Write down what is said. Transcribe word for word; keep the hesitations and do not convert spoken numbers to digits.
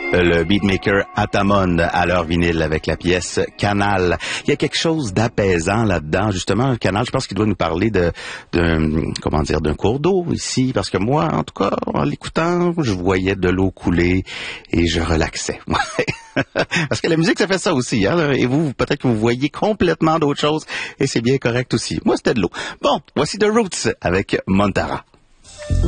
le beatmaker Atamon à leur vinyle avec la pièce Canal. Il y a quelque chose d'apaisant là-dedans. Justement, Canal, je pense qu'il doit nous parler de, de comment dire, d'un cours d'eau ici, parce que moi, en tout cas, en l'écoutant, je voyais de l'eau couler et je relaxais. Parce que la musique, ça fait ça aussi, hein. Et vous, peut-être que vous voyez complètement d'autres choses et c'est bien correct aussi. Moi, c'était de l'eau. Bon, voici The Roots avec Montara.